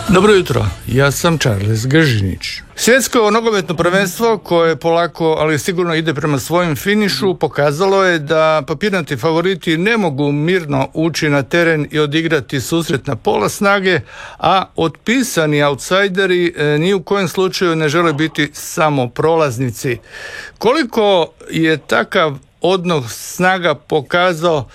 Dobro jutro, ja sam Charles Gržinić. Svjetsko nogometno prvenstvo koje polako, ali sigurno ide prema svojem finišu, pokazalo je da papirnati favoriti ne mogu mirno ući na teren i odigrati susret na pola snage, a otpisani outsideri ni u kojem slučaju ne žele biti samo prolaznici. Koliko je takav odnos snaga pokazao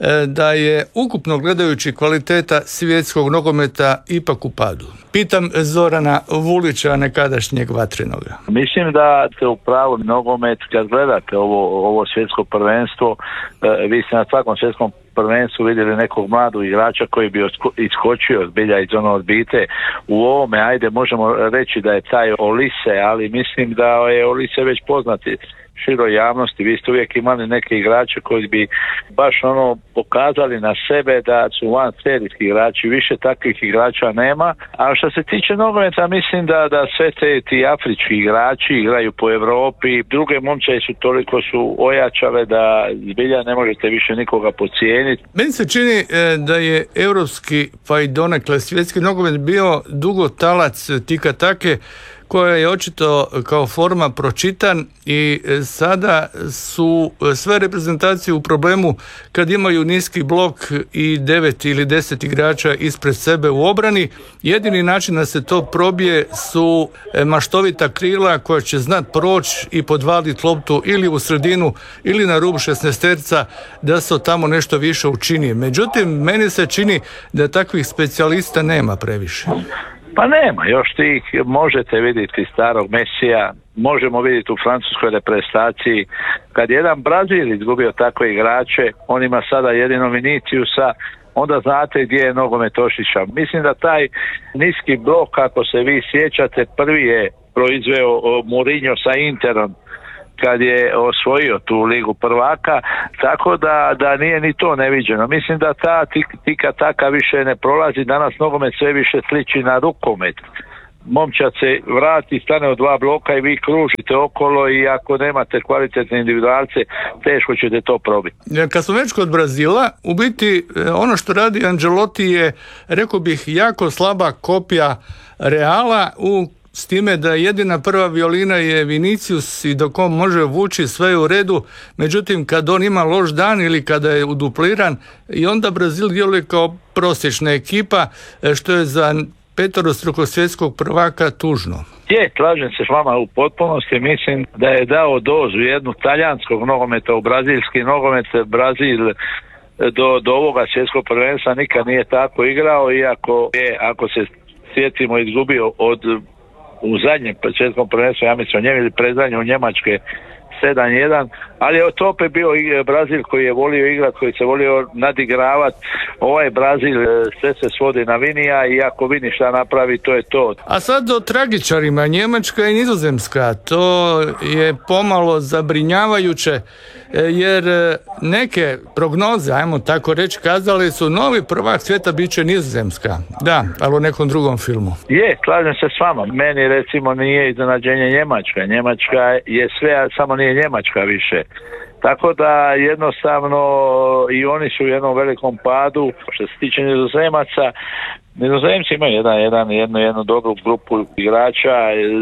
da je ukupno gledajući kvaliteta svjetskog nogometa ipak u padu? Pitam Zorana Vulića, nekadašnjeg Vatrenoga. Mislim da ste u pravu. Nogomet, kad gledate ovo svjetsko prvenstvo, vi ste na svakom svjetskom prvenstvu vidjeli nekog mladog igrača koji bi iskočio zbilja iz ono odbite. U ovome, ajde, možemo reći da je taj Olise, ali mislim da je Olise već poznati široj javnosti. Vi ste uvijek imali neke igrače koji bi baš pokazali na sebe da su van serijski igrači. Više takvih igrača nema. A što se tiče nogometa, mislim da sve ti afrički igrači igraju po Europi. Druge momčaje su toliko ojačale da zbilja ne možete više nikoga podcijeniti. Meni se čini da je europski, pa i donekle svjetski nogomet bio dugo talac tika take, koja je očito kao forma pročitan i sada su sve reprezentacije u problemu kad imaju niski blok i 9 ili 10 igrača ispred sebe u obrani. Jedini način da se to probije su maštovita krila koja će znat proći i podvaliti loptu ili u sredinu ili na rub 16-terca da se tamo nešto više učini. Međutim, meni se čini da takvih specijalista nema previše. Pa nema, još tih možete vidjeti starog Mesija, možemo vidjeti u francuskoj reprezentaciji. Kad jedan Brazil izgubio takve igrače, on ima sada jedino Viniciusa, onda znate gdje je nogomet ošišao. Mislim da taj niski blok, kako se vi sjećate, prvi je proizveo Mourinho sa Interom kad je osvojio tu ligu prvaka, tako da nije ni to neviđeno. Mislim da ta tika taka više ne prolazi, danas nogomet sve više sliči na rukomet. Momčad se vrati, stane u dva bloka i vi kružite okolo i ako nemate kvalitetne individualce, teško ćete to probiti. Kad smo već kod Brazila, u biti ono što radi Ancelotti je, rekao bih, jako slaba kopija Reala, s time da jedina prva violina je Vinicius i dok on može vući sve u redu, međutim kad on ima loš dan ili kada je udupliran i onda Brazil djeluje kao prosječna ekipa, što je za peterostrukog svjetskog prvaka tužno. Slažem se s vama u potpunosti, mislim da je dao dozu jednu talijanskog nogometa u brazilski nogomet. Brazil do ovoga svjetskog prvenstva nikad nije tako igrao, iako je, ako se sjetimo, izgubio u zadnjem svjetskom prvenstvu, ja mislim ili predzadnje u Njemačke 7-1, ali je to opet bio Brazil koji je volio igrati, koji se volio nadigravati. Ovaj Brazil sve se svodi na Vinija i ako Vini šta napravi, to je to. A sad o tragičarima, Njemačka i Nizozemska, to je pomalo zabrinjavajuće, jer neke prognoze, ajmo tako reći, kazali su novi prvak svijeta bit će Nizozemska. Da, ali u nekom drugom filmu. Slažem se s vama. Meni recimo nije iznenađenje Njemačka. Njemačka je sve, a samo nije Njemačka više. Tako da jednostavno i oni su u jednom velikom padu. Što se tiče Nizozemaca, Nizozemci imaju jednu dobru grupu igrača.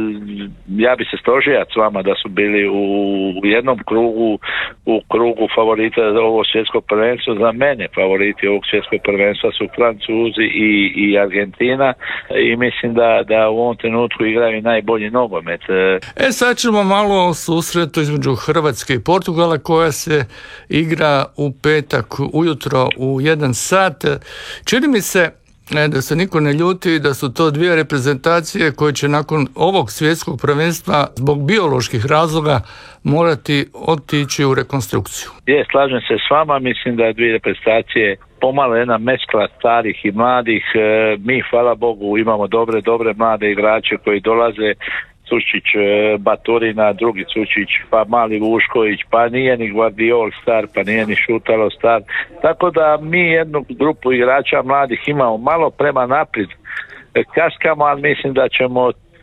Ja bi se složio s vama da su bili u jednom krugu, u krugu favorita za ovo svjetsko prvenstvo. Za mene favoriti ovog svjetskog prvenstva su Francuzi i Argentina i mislim da u ovom trenutku igraju najbolji nogomet. Sad ćemo malo o susretu između Hrvatske i Portugala koja se igra u petak ujutro u 1 sat. Čini mi se da se niko ne ljuti, da su to dvije reprezentacije koje će nakon ovog svjetskog prvenstva zbog bioloških razloga morati otići u rekonstrukciju. Slažem se s vama, mislim da dvije reprezentacije pomalo jedna meskla starih i mladih. Mi, hvala Bogu, imamo dobre mlade igrače koji dolaze. Sučić, Baturina, drugi Sučić, pa mali Vušković, pa nije ni Guardiol star, pa nije ni Šutalo star. Tako da mi jednu grupu igrača mladih imamo malo prema naprijed. Kaskamo, ali mislim da ćemo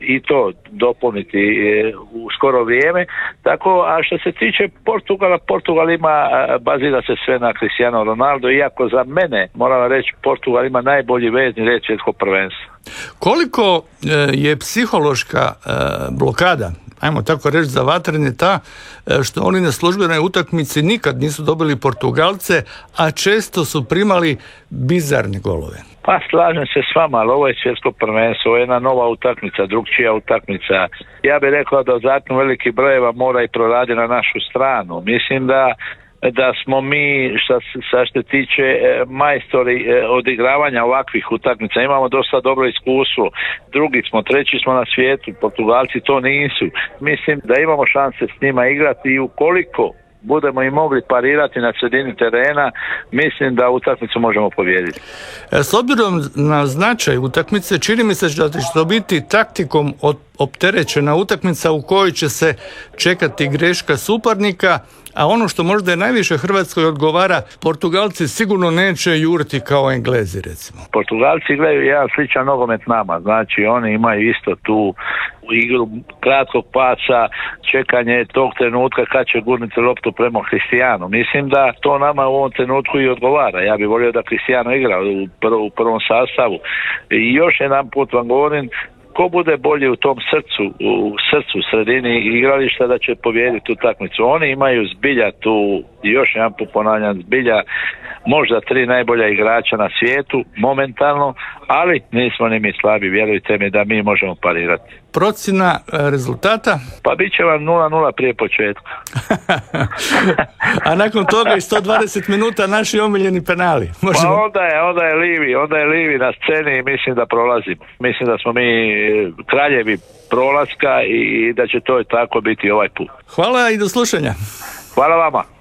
i to dopuniti u skoro vrijeme. Tako, a što se tiče Portugala, Portugal ima, bazira se sve na Cristiano Ronaldo, iako za mene, moram reći, Portugal ima najbolji vezni red svjetskog prvenstva. Koliko je psihološka blokada, ajmo tako reći, za Vatrene ta što oni na službenoj utakmici nikad nisu dobili Portugalce, a često su primali bizarne golove? Pa slažem se s vama, ali ovo je svjetsko prvenstvo, ovo je jedna nova utakmica, drugčija utakmica. Ja bih rekao da zakon velikih brojeva mora i proradi na našu stranu. Mislim da smo mi, što se tiče majstori odigravanja ovakvih utakmica, imamo dosta dobro iskustvo. Drugi smo, treći smo na svijetu, Portugalci to nisu. Mislim da imamo šanse s njima igrati i ukoliko budemo i mogli parirati na sredini terena, mislim da utakmicu možemo pobijediti. S obzirom na značaj utakmice, čini mi se da će to biti taktikom opterećena utakmica u kojoj će se čekati greška suparnika, a ono što možda je najviše Hrvatskoj odgovara, Portugalci sigurno neće juriti kao Englezi, recimo. Portugalci igraju jedan sličan nogomet nama, znači oni imaju isto tu igru kratkog pasa, čekanje tog trenutka kad će gurnuti loptu prema Cristianu. Mislim da to nama u ovom trenutku i odgovara. Ja bih volio da Cristiano igra u prvom sastavu. I još jedan put vam govorim, ko bude bolji u tom srcu, sredini igrališta, da će pobijediti utakmicu. Oni imaju zbilja tu, još jedan put ponavljam, zbilja možda 3 najbolja igrača na svijetu momentalno, ali nismo ni mi slabi, vjerujte mi da mi možemo parirati. Procjena rezultata? Pa bit će vam 0-0 prije početka. A nakon toga i 120 minuta naši omiljeni penali. Možemo... Pa onda je Livi na sceni i mislim da prolazimo. Mislim da smo mi kraljevi prolaska i da će to i tako biti ovaj put. Hvala i do slušanja. Hvala vama.